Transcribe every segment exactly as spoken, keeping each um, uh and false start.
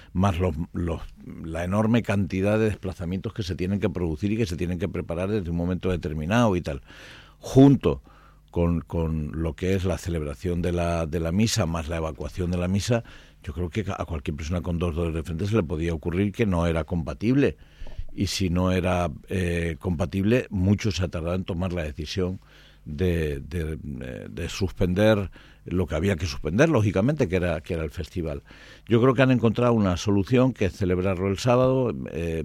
más los, los, la enorme cantidad de desplazamientos que se tienen que producir y que se tienen que preparar desde un momento determinado y tal, junto con, con lo que es la celebración de la, de la misa, más la evacuación de la misa, yo creo que a cualquier persona con dos dedos de frente se le podía ocurrir que no era compatible. Y si no era eh, compatible, mucho se ha tardado en tomar la decisión de, de, de suspender lo que había que suspender, lógicamente, que era, que era el festival. Yo creo que han encontrado una solución, que es celebrarlo el sábado. Eh,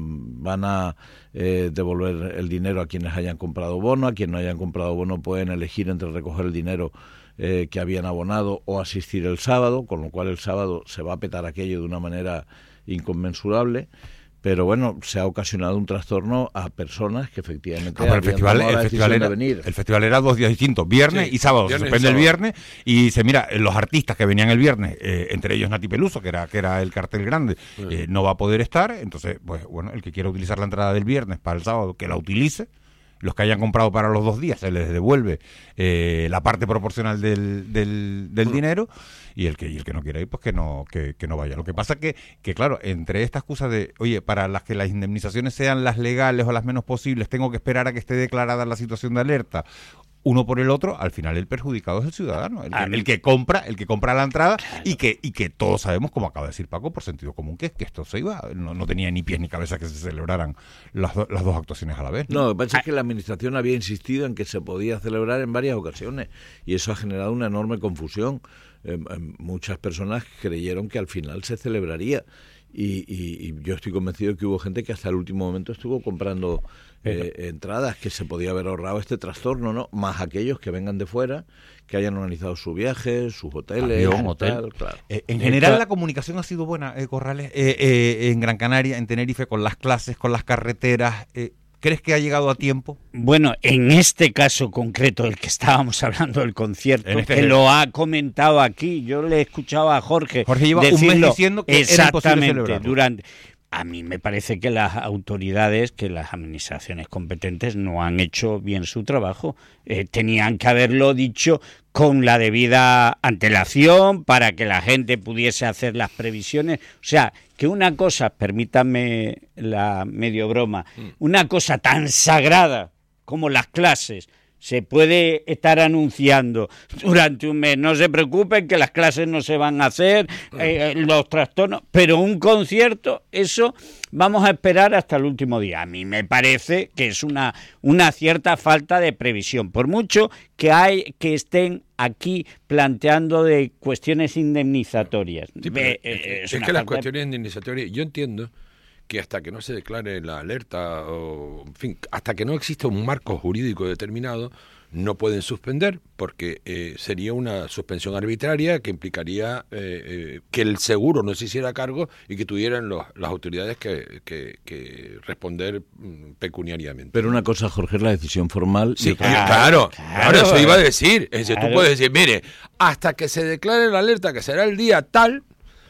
van a eh, devolver el dinero a quienes hayan comprado bono, a quienes no hayan comprado bono pueden elegir entre recoger el dinero eh, que habían abonado o asistir el sábado, con lo cual el sábado se va a petar aquello de una manera inconmensurable. Pero bueno, se ha ocasionado un trastorno a personas que efectivamente no, el festival, el festival era, el festival era dos días distintos, viernes sí, y sábado. Viernes se suspende el viernes y dice, mira, los artistas que venían el viernes, eh, entre ellos Nati Peluso, que era que era el cartel grande, sí. eh, no va a poder estar. Entonces, pues bueno, el que quiera utilizar la entrada del viernes para el sábado, que la utilice. Los que hayan comprado para los dos días se les devuelve eh, la parte proporcional del, del, del dinero, y el que y el que no quiera ir, pues que no que, que no vaya. Lo que pasa que, que claro, entre esta excusa de, oye, para las que las indemnizaciones sean las legales o las menos posibles, tengo que esperar a que esté declarada la situación de alerta, uno por el otro, al final el perjudicado es el ciudadano, el, el, el que compra, el que compra la entrada, claro. y que y que todos sabemos, como acaba de decir Paco, por sentido común, que, que esto se iba, no, no tenía ni pies ni cabeza que se celebraran las, do, las dos actuaciones a la vez. No, lo que pasa es que la administración había insistido en que se podía celebrar en varias ocasiones, y eso ha generado una enorme confusión. Eh, muchas personas creyeron que al final se celebraría, y, y, y yo estoy convencido de que hubo gente que hasta el último momento estuvo comprando Eh, entradas, que se podía haber ahorrado este trastorno, ¿no? Más aquellos que vengan de fuera, que hayan organizado su viaje, sus hoteles, avión, hotel. Tal, claro. Eh, en general Esta... la comunicación ha sido buena, eh, Corrales, eh, eh, en Gran Canaria, en Tenerife, con las clases, con las carreteras. Eh, ¿Crees que ha llegado a tiempo? Bueno, en este caso concreto, el que estábamos hablando del concierto, este que lo ha comentado aquí, yo le he escuchado a Jorge. Jorge lleva decirlo, un mes diciendo que era imposible celebrarlo. Durante. A mí me parece que las autoridades, que las administraciones competentes no han hecho bien su trabajo. Eh, tenían que haberlo dicho con la debida antelación para que la gente pudiese hacer las previsiones. O sea, que una cosa, permítanme la medio broma, una cosa tan sagrada como las clases, se puede estar anunciando durante un mes, no se preocupen que las clases no se van a hacer, eh, los trastornos, pero un concierto, eso vamos a esperar hasta el último día. A mí me parece que es una, una cierta falta de previsión, por mucho que hay que estén aquí planteando de cuestiones indemnizatorias. Sí, Ve, eh, es, es que las cuestiones indemnizatorias, yo entiendo que hasta que no se declare la alerta, o en fin, hasta que no exista un marco jurídico determinado, no pueden suspender, porque eh, sería una suspensión arbitraria que implicaría eh, eh, que el seguro no se hiciera cargo y que tuvieran los, las autoridades que, que, que responder mm, pecuniariamente. Pero una cosa, Jorge, es la decisión formal. Sí, claro, claro, claro, eso iba a decir. Es decir, claro. Tú puedes decir, mire, hasta que se declare la alerta, que será el día tal,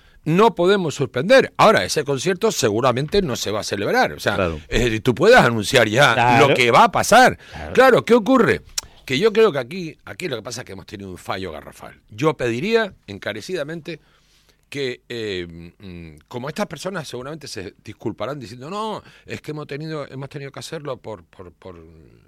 no podemos suspender. Ahora, ese concierto seguramente no se va a celebrar. O sea, claro. es decir, tú puedes anunciar ya claro. lo que va a pasar. Claro. claro, ¿qué ocurre? Que yo creo que aquí, aquí lo que pasa es que hemos tenido un fallo garrafal. Yo pediría encarecidamente que, eh, como estas personas seguramente se disculparán diciendo, no, es que hemos tenido, hemos tenido que hacerlo por, por, por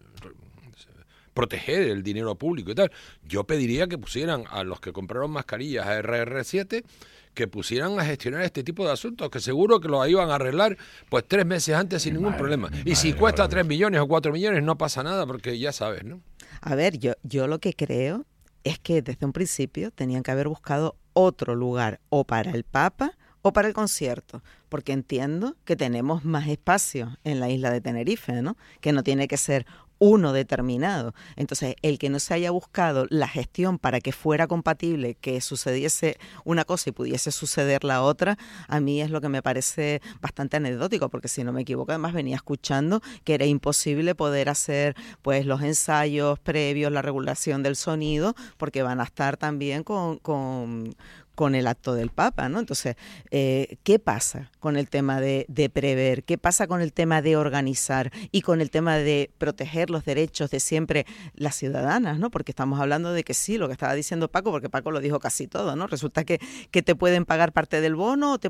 proteger el dinero público y tal. Yo pediría que pusieran a los que compraron mascarillas a R R siete, que pusieran a gestionar este tipo de asuntos, que seguro que lo iban a arreglar pues tres meses antes sin mi ningún madre, problema. Y madre, si cuesta tres millones o cuatro millones no pasa nada, porque ya sabes, ¿no? A ver, yo, yo lo que creo es que desde un principio tenían que haber buscado otro lugar, o para el Papa o para el concierto, porque entiendo que tenemos más espacio en la isla de Tenerife, ¿no? Que no tiene que ser uno determinado. Entonces, el que no se haya buscado la gestión para que fuera compatible, que sucediese una cosa y pudiese suceder la otra, a mí es lo que me parece bastante anecdótico, porque si no me equivoco, además venía escuchando que era imposible poder hacer pues los ensayos previos, la regulación del sonido, porque van a estar también con... con con el acto del Papa, ¿no? Entonces, eh, ¿qué pasa con el tema de, de prever? ¿Qué pasa con el tema de organizar y con el tema de proteger los derechos de siempre las ciudadanas, ¿no? Porque estamos hablando de que sí, lo que estaba diciendo Paco, porque Paco lo dijo casi todo, ¿no? Resulta que, que te pueden pagar parte del bono o te